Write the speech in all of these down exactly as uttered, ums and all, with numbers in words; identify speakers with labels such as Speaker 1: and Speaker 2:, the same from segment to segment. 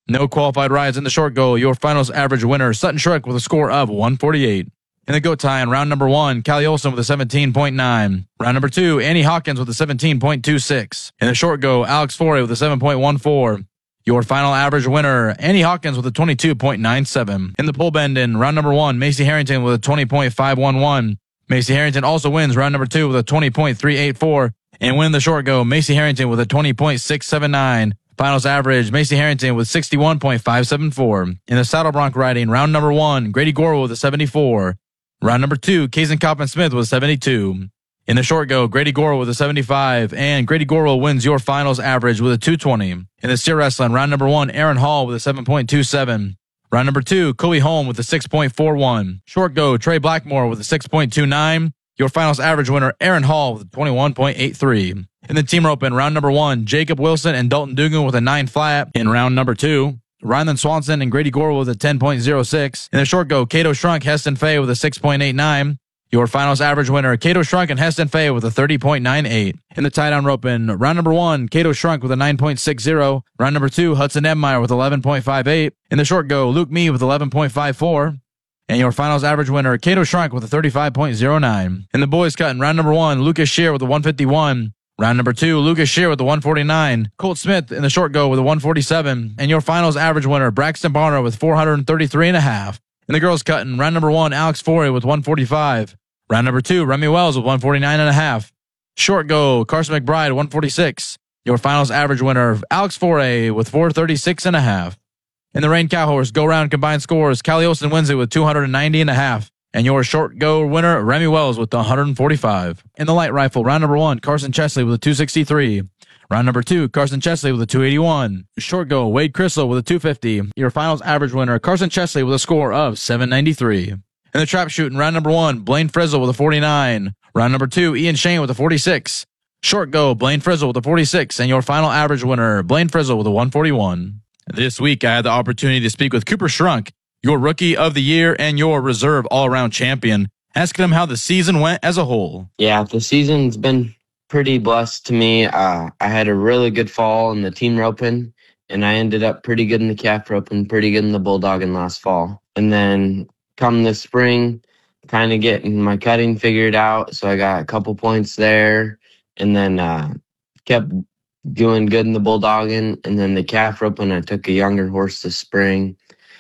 Speaker 1: No qualified rides in the short go. Your finals average winner, Sutton Shrek, with a score of one forty-eight. In the goat tie in round number one, Callie Olson with a seventeen point nine. Round number two, Annie Hawkins with a seventeen point two six. In the short go, Alex Foray with a seven point one four. Your final average winner, Annie Hawkins with a twenty-two point nine seven. In the pole bend in round number one, Macy Harrington with a twenty point five one one. Macy Harrington also wins round number two with a twenty point three eight four. And win the short go, Macy Harrington with a twenty point six seven nine. Finals average, Macy Harrington with sixty-one point five seven four. In the saddle bronc riding, round number one, Grady Gorwell with a seventy-four. Round number two, Kaysen Coppin Smith with a seventy-two. In the short go, Grady Gorwell with a seventy-five, and Grady Gorwell wins your finals average with a two twenty. In the steer wrestling, round number one, Aaron Hall with a seven point two seven. Round number two, Chloe Holm with a six point four one. Short go, Trey Blackmore with a six point two nine. Your finals average winner, Aaron Hall with a twenty-one point eight three. In the team rope in round number one, Jacob Wilson and Dalton Dugan with a nine flat. In round number two, Ryland Swanson and Grady Gorwell with a ten point oh six. In the short go, Cato Shrunk, Heston Fay with a six point eight nine. Your finals average winner, Cato Shrunk and Heston Fay with a thirty point nine eight. In the tie-down rope in round number one, Cato Shrunk with a nine point six zero. Round number two, Hudson Edmeyer with eleven point five eight. In the short go, Luke Mee with eleven point five four. And your finals average winner, Cato Shrunk with a thirty-five point oh nine. In the boys cut in round number one, Lucas Shear with a one fifty-one. Round number two, Lucas Shear with the one forty-nine. Colt Smith in the short go with a one forty-seven. And your finals average winner, Braxton Barner with four thirty-three and a half. In the girls cut in round number one, Alex Foray with one forty-five. Round number two, Remy Wells with one forty-nine and a half. Short go, Carson McBride, one forty-six. Your finals average winner, Alex Foray with four thirty-six and a half. In the Reign Cow Horse go round combined scores, Callie Olson wins it with two ninety and a half. And your short go winner, Remy Wells with one forty-five. In the light rifle, round number one, Carson Chesley with a two sixty-three. Round number two, Carson Chesley with a two eighty-one. Short go, Wade Crystal with a two fifty. Your finals average winner, Carson Chesley with a score of seven ninety-three. In the trap shoot in round number one, Blaine Frizzle with a forty-nine. Round number two, Ian Shane with a forty-six. Short go, Blaine Frizzle with a forty-six. And your final average winner, Blaine Frizzle with a one forty-one. This week, I had the opportunity to speak with Cooper Shrunk, your Rookie of the Year and your Reserve All-Around Champion, asking him how the season went as a whole.
Speaker 2: Yeah, the season's been pretty blessed to me. Uh, I had a really good fall in the team roping, and I ended up pretty good in the calf roping, pretty good in the bulldogging last fall. And then come this spring, kind of getting my cutting figured out, so I got a couple points there, and then uh, kept doing good in the bulldogging, and then the calf roping, I took a younger horse this spring,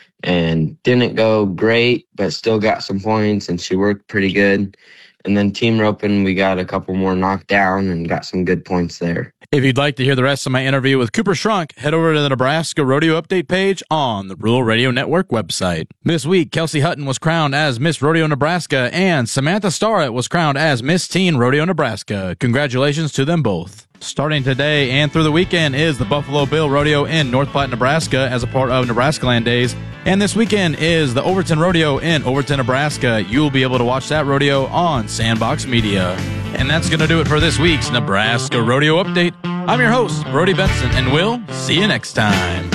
Speaker 2: and didn't go great, but still got some points, and she worked pretty good. And then team roping, we got a couple more knocked down and got some good points there.
Speaker 1: If you'd like to hear the rest of my interview with Cooper Shrunk, head over to the Nebraska Rodeo Update page on the Rural Radio Network website. This week, Kelsey Hutton was crowned as Miss Rodeo Nebraska, and Samantha Starrett was crowned as Miss Teen Rodeo Nebraska. Congratulations to them both. Starting today and through the weekend is the Buffalo Bill Rodeo in North Platte, Nebraska as a part of Nebraska Land Days. And this weekend is the Overton Rodeo in Overton, Nebraska. You'll be able to watch that rodeo on Sandbox Media. And that's going to do it for this week's Nebraska Rodeo Update. I'm your host, Brody Benson, and we'll see you next time.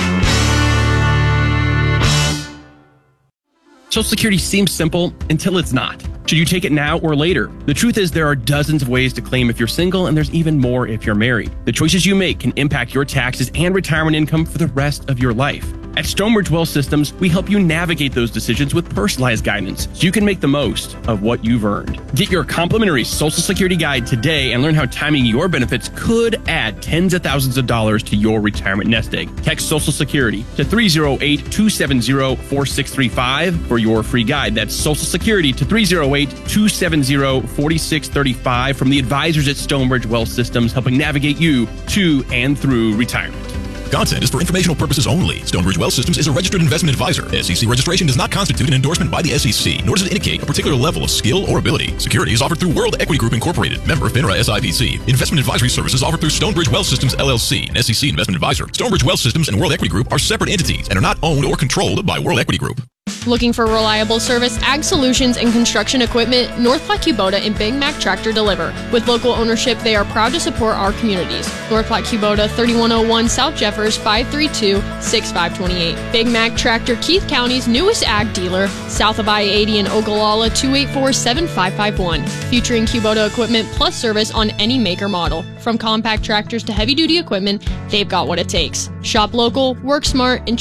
Speaker 3: Social Security seems simple until it's not. Should you take it now or later? The truth is there are dozens of ways to claim if you're single, and there's even more if you're married. The choices you make can impact your taxes and retirement income for the rest of your life. At Stonebridge Wealth Systems, we help you navigate those decisions with personalized guidance so you can make the most of what you've earned. Get your complimentary Social Security guide today and learn how timing your benefits could add tens of thousands of dollars to your retirement nest egg. Text Social Security to three oh eight, two seven oh, four six three five for your free guide. That's Social Security to three oh eight, two seven oh, four six three five from the advisors at Stonebridge Wealth Systems, helping navigate you to and through retirement.
Speaker 4: Content is for informational purposes only. Stonebridge Wealth Systems is a registered investment advisor. S E C registration does not constitute an endorsement by the S E C, nor does it indicate a particular level of skill or ability. Securities offered through World Equity Group Incorporated, member FINRA S I P C. Investment advisory services offered through Stonebridge Wealth Systems L L C, an S E C investment advisor. Stonebridge Wealth Systems and World Equity Group are separate entities and are not owned or controlled by World Equity Group.
Speaker 5: Looking for reliable service, ag solutions, and construction equipment? North Platte Kubota and Big Mac Tractor deliver. With local ownership, they are proud to support our communities. North Platte Kubota, thirty-one oh one South Jeffers, five three two, six five two eight. Big Mac Tractor, Keith County's newest ag dealer, south of I eighty in Ogallala, two eight four, seven five five one. Featuring Kubota equipment plus service on any make or model. From compact tractors to heavy-duty equipment, they've got what it takes. Shop local, work smart, and